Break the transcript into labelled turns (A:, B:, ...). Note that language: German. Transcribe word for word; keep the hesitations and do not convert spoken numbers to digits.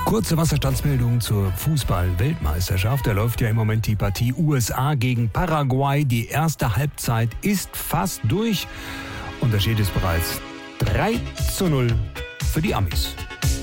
A: Kurze Wasserstandsmeldung zur Fußball-Weltmeisterschaft. Da läuft ja im Moment die Partie U S A gegen Paraguay. Die erste Halbzeit ist fast durch und da steht es bereits drei zu null für die Amis.